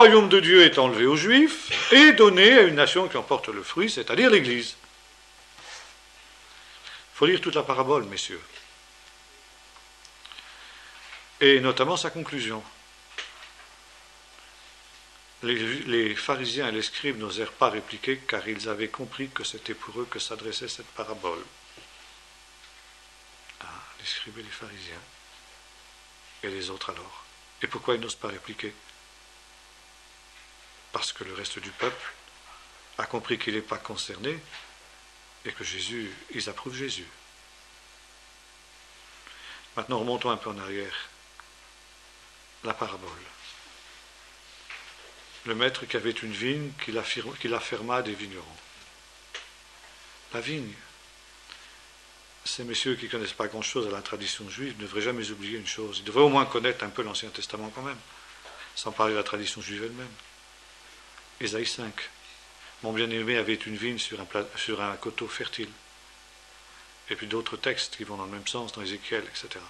royaume de Dieu est enlevé aux Juifs et donné à une nation qui en porte le fruit, c'est-à-dire l'Église. Il faut lire toute la parabole, messieurs. Et notamment sa conclusion. Les pharisiens et les scribes n'osèrent pas répliquer car ils avaient compris que c'était pour eux que s'adressait cette parabole. Ah, les scribes et les pharisiens. Et les autres alors. Et pourquoi ils n'osent pas répliquer? Parce que le reste du peuple a compris qu'il n'est pas concerné et que Jésus, ils approuvent Jésus. Maintenant, remontons un peu en arrière. La parabole. Le maître qui avait une vigne qu'il afferma à des vignerons. La vigne. Ces messieurs qui ne connaissent pas grand-chose à la tradition juive ne devraient jamais oublier une chose. Ils devraient au moins connaître un peu l'Ancien Testament quand même, sans parler de la tradition juive elle-même. Ésaïe 5. Mon bien-aimé avait une vigne sur un coteau fertile. Et puis d'autres textes qui vont dans le même sens, dans Ézéchiel, etc.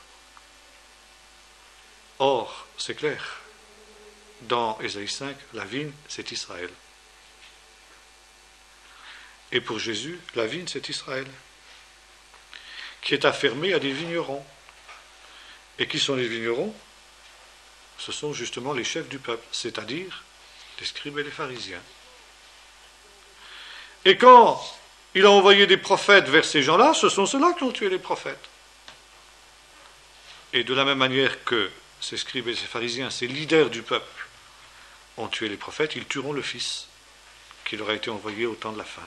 Or, c'est clair, dans Ésaïe 5, la vigne, c'est Israël. Et pour Jésus, la vigne, c'est Israël, qui est affermée à des vignerons. Et qui sont les vignerons? Ce sont justement les chefs du peuple, c'est-à-dire les scribes et les pharisiens. Et quand il a envoyé des prophètes vers ces gens-là, ce sont ceux-là qui ont tué les prophètes. Et de la même manière que ces scribes et ces pharisiens, ces leaders du peuple, ont tué les prophètes, ils tueront le Fils qui leur a été envoyé au temps de la fin.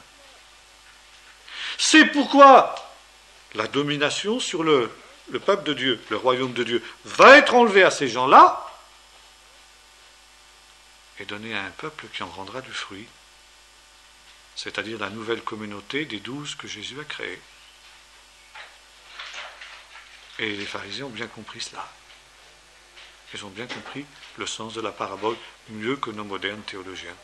C'est pourquoi la domination sur le peuple de Dieu, le royaume de Dieu, va être enlevée à ces gens-là et donnée à un peuple qui en rendra du fruit, c'est-à-dire la nouvelle communauté des 12 que Jésus a créée. Et les pharisiens ont bien compris cela. Ils ont bien compris le sens de la parabole mieux que nos modernes théologiens.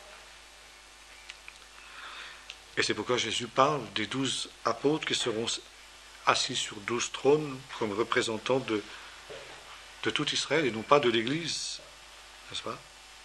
Et c'est pourquoi Jésus parle des 12 apôtres qui seront assis sur 12 trônes comme représentants de tout Israël et non pas de l'Église, n'est-ce pas?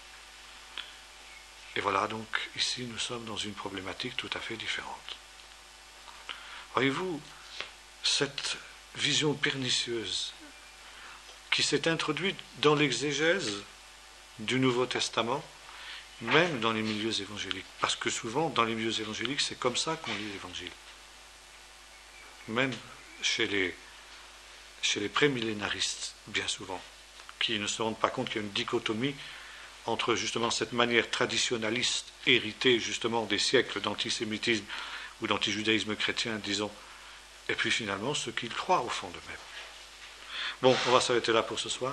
Et voilà, donc ici nous sommes dans une problématique tout à fait différente. Voyez-vous, cette vision pernicieuse qui s'est introduite dans l'exégèse du Nouveau Testament, même dans les milieux évangéliques. Parce que souvent, dans les milieux évangéliques, c'est comme ça qu'on lit l'Évangile. Même chez les prémillénaristes, bien souvent, qui ne se rendent pas compte qu'il y a une dichotomie entre justement cette manière traditionnaliste, héritée justement des siècles d'antisémitisme ou d'antijudaïsme chrétien, disons, et puis finalement ce qu'ils croient au fond d'eux-mêmes. Bon, on va s'arrêter là pour ce soir.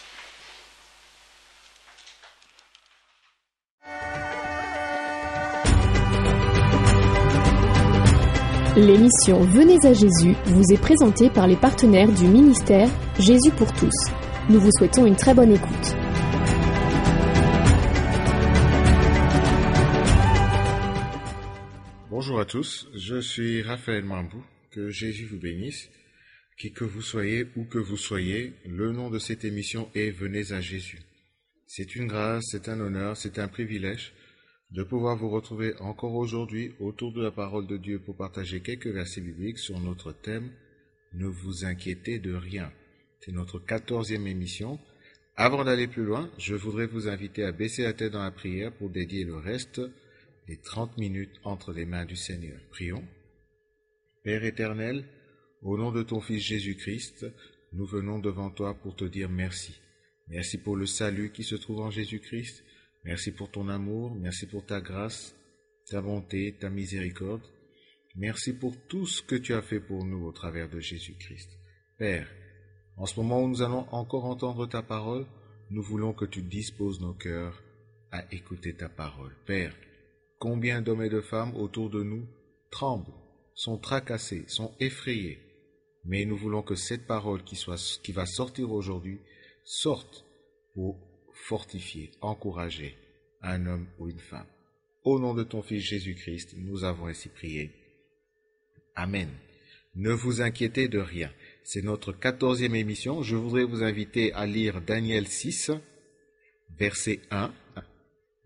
L'émission Venez à Jésus vous est présentée par les partenaires du ministère Jésus pour tous. Nous vous souhaitons une très bonne écoute. Bonjour à tous, je suis Raphaël Mambou, que Jésus vous bénisse. Qui que vous soyez, où que vous soyez, le nom de cette émission est Venez à Jésus. C'est une grâce, c'est un honneur, c'est un privilège de pouvoir vous retrouver encore aujourd'hui autour de la parole de Dieu pour partager quelques versets bibliques sur notre thème « Ne vous inquiétez de rien ». C'est notre 14e émission. Avant d'aller plus loin, je voudrais vous inviter à baisser la tête dans la prière pour dédier le reste des 30 minutes entre les mains du Seigneur. Prions. Père éternel, au nom de ton Fils Jésus-Christ, nous venons devant toi pour te dire merci. Merci pour le salut qui se trouve en Jésus-Christ. Merci pour ton amour. Merci pour ta grâce, ta bonté, ta miséricorde. Merci pour tout ce que tu as fait pour nous au travers de Jésus-Christ. Père, en ce moment où nous allons encore entendre ta parole, nous voulons que tu disposes nos cœurs à écouter ta parole. Père, combien d'hommes et de femmes autour de nous tremblent, sont tracassés, sont effrayés. Mais nous voulons que cette parole qui va sortir aujourd'hui sorte pour fortifier, encourager un homme ou une femme. Au nom de ton Fils Jésus-Christ, nous avons ainsi prié. Amen. Ne vous inquiétez de rien. C'est notre 14e émission. Je voudrais vous inviter à lire Daniel 6, verset 1.